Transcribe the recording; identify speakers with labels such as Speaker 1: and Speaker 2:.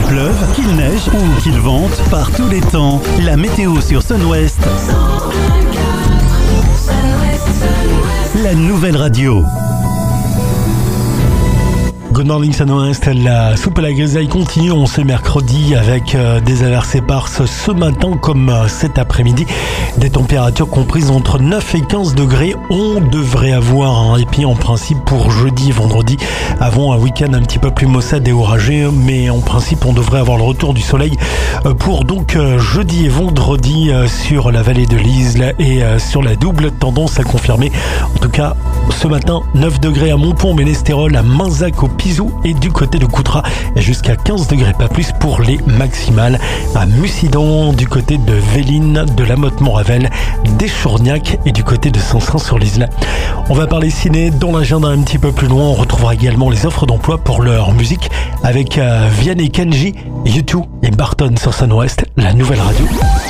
Speaker 1: pleuve, qu'il neige ou qu'il vente, par tous les temps, la météo sur Sun West. La nouvelle radio.
Speaker 2: Good morning Sun West, la soupe à la grisaille continue en ce mercredi avec des averses éparses ce matin comme cet après-midi. Des températures comprises entre 9 et 15 degrés. On devrait avoir un répit en principe pour jeudi et vendredi avant un week-end un petit peu plus maussade et orageux. Mais en principe, on devrait avoir le retour du soleil pour donc jeudi et vendredi sur la vallée de l'Isle et sur la double tendance à confirmer. En tout cas, ce matin, 9 degrés à Montpont-Ménestérol, à Mainzac, au Pizou et du côté de Coutras, jusqu'à 15 degrés, pas plus pour les maximales. À Mussidan, du côté de Véline, de la Motte-Montravel, d'Échourgnac et du côté de Saint-Saëns-sur-l'Isle. On va parler ciné dans l'agenda un petit peu plus loin. On retrouvera également les offres d'emploi pour leur musique avec Vianney Kenji, U2 et Barton sur Sun West, la nouvelle radio.